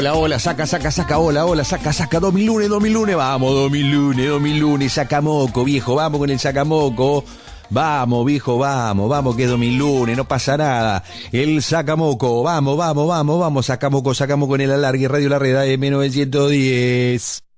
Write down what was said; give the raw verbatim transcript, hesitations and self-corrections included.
Hola, hola, saca, saca, saca, hola, hola, saca, saca, dos mil lunes, dos mil lunes, vamos, dos mil lunes, dos mil lunes, sacamoco, viejo, vamos con el sacamoco. Vamos, viejo, vamos, vamos, que es dos mil lunes, no pasa nada. El sacamoco, vamos, vamos, vamos, vamos, sacamoco, sacamoco en el alargue, Radio La Red, M novecientos diez.